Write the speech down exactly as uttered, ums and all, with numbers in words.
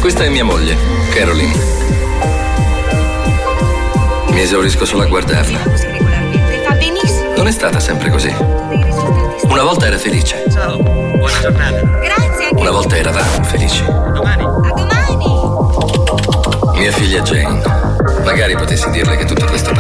Questa è mia moglie, Caroline. Mi esaurisco solo a guardarla. Va benissimo. Non è stata sempre così. Una volta era felice. Ciao, buona giornata. Grazie anche. Una volta eravamo felici. A domani. A domani. Mia figlia Jane. Magari potessi dirle che tutto questo